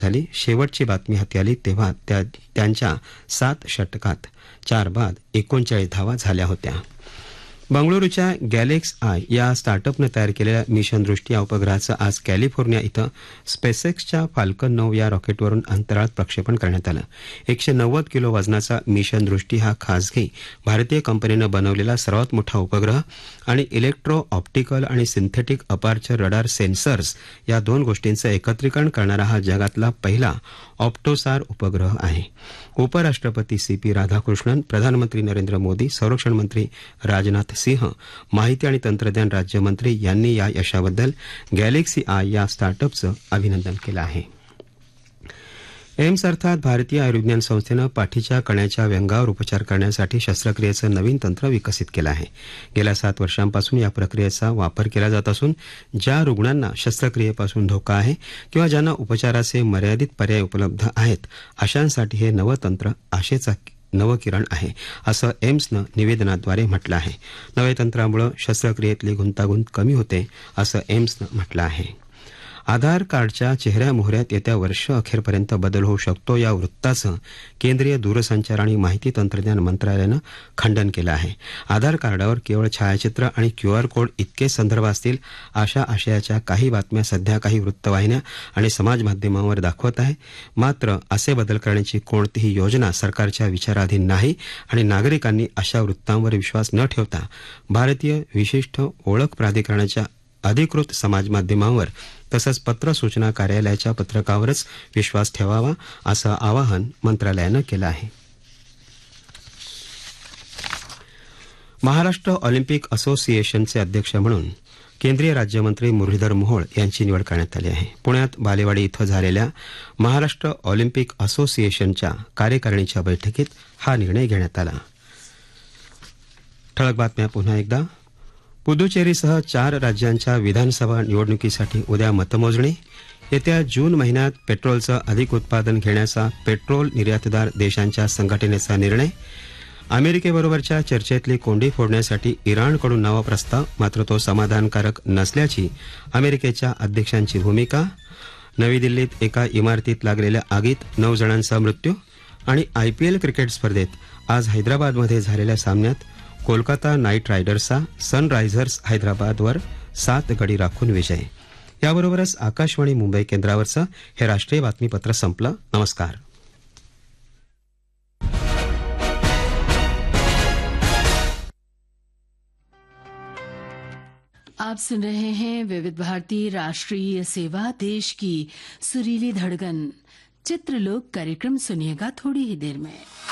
झाली. शेवटची बातमी हाती आली तेव्हा त्यांच्या 7 षटकात 4 बाद 39 धावा झाल्या होत्या. बंगळुरूच्या गॅलेक्स आय या स्टार्टअपनं तयार केलेल्या मिशन दृष्टी या उपग्रहाचं आज कॅलिफोर्निया इथं स्पेसएक्सच्या फाल्कन 9 या रॉकेटवरून अंतराळात प्रक्षेपण करण्यात आलं. 190 किलो वजनाचा मिशन दृष्टी हा खासगी भारतीय कंपनीनं बनवलेला सर्वात मोठा उपग्रह आणि इलेक्ट्रो ऑप्टिकल आणि सिंथेटिक अपार्चर रडार सेन्सर्स या 2 गोष्टींचं एकत्रीकरण करणारा हा जगातला पहिला ऑप्टोसार उपग्रह आहे. उपराष्ट्रपती CP राधाकृष्णन, प्रधानमंत्री नरेंद्र मोदी, संरक्षण मंत्री राजनाथ सिंह, माहिती आणि तंत्रज्ञान राज्यमंत्री यांनी या यशाबद्दल गॅलेक्सी आय या स्टार्टअपचं अभिनंदन केलं आहे. एम्स अर्थात भारतीय आयुर्विज्ञान संस्थेनं पाठीच्या कण्याच्या व्यंगावर उपचार करण्यासाठी शस्त्रक्रियेचं नवीन तंत्र विकसित केलं आहे. गेल्या 7 वर्षांपासून या प्रक्रियेचा वापर केला जात असून ज्या रुग्णांना शस्त्रक्रियेपासून धोका आहे किंवा ज्यांना उपचाराचे मर्यादित पर्याय उपलब्ध आहेत अशांसाठी हे नवं तंत्र आशेचा नवं किरण आहे, असं एम्सनं निवेदनाद्वारे म्हटलं आहे. नव्या तंत्रामुळे शस्त्रक्रियेतली गुंतागुंत कमी होते, असं एम्सनं म्हटलं आहे. आधार कार्डच्या चेहऱ्यामोहऱ्यात येत्या वर्ष अखेरपर्यंत बदल होऊ शकतो या वृत्ताचं केंद्रीय दूरसंचार आणि माहिती तंत्रज्ञान मंत्रालयानं खंडन केलं आहे. आधार कार्डावर केवळ छायाचित्र आणि QR कोड इतके संदर्भ असतील अशा आशयाच्या काही बातम्या सध्या काही वृत्तवाहिन्या आणि समाजमाध्यमांवर दाखवत आहे. मात्र असे बदल करण्याची कोणतीही योजना सरकारच्या विचाराधीन नाही आणि नागरिकांनी अशा वृत्तांवर विश्वास न ठेवता भारतीय विशिष्ट ओळख प्राधिकरणाच्या अधिकृत समाजमाध्यमांवर तसंच पत्र सूचना कार्यालयाच्या पत्रकावरच विश्वास ठेवावा, असं आवाहन मंत्रालयानं केलं आहे. महाराष्ट्र ऑलिम्पिक असोसिएशनचे अध्यक्ष म्हणून केंद्रीय राज्यमंत्री मुरलीधर मोहोळ यांची निवड करण्यात आली आहे. पुण्यात बालेवाडी इथं झालेल्या महाराष्ट्र ऑलिम्पिक असोसिएशनच्या कार्यकारिणीच्या बैठकीत हा निर्णय घेण्यात आला. ठळक बातम्या पुन्हा एकदा. पुदुचेरीसह 4 राज्यांच्या विधानसभा निवडणुकीसाठी उद्या मतमोजणी. येत्या जून महिन्यात पेट्रोलचं अधिक उत्पादन घेण्याचा पेट्रोल निर्यातदार देशांच्या संघटनेचा निर्णय. अमेरिकेबरोबरच्या चर्चेतली कोंडी फोडण्यासाठी इराणकडून नवा प्रस्ताव, मात्र तो समाधानकारक नसल्याची अमेरिकेच्या अध्यक्षांची भूमिका. नवी दिल्लीत एका इमारतीत लागलेल्या आगीत 9 जणांचा मृत्यू. आणि IPL क्रिकेट स्पर्धेत आज हैदराबादमध्ये झालेल्या सामन्यात कोलकाता नाईट रायडर्सचा सनरायझर्स हैदराबादवर 7 गडी राखून विजय. याबरोबरच आकाशवाणी मुंबई केंद्रावरचं हे राष्ट्रीय बातमीपत्र संपलं. नमस्कार. आप सुन रहे हैं विविध भारती राष्ट्रीय सेवा, देश की सुरीली धड़कन. चित्रलोक कार्यक्रम सुनिएगा थोड़ी ही देर में.